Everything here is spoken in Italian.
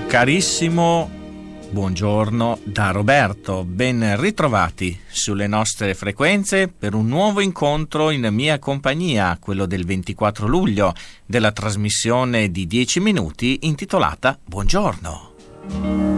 Un carissimo buongiorno da Roberto, ben ritrovati sulle nostre frequenze per un nuovo incontro in mia compagnia, quello del 24 luglio, della trasmissione di 10 minuti intitolata Buongiorno.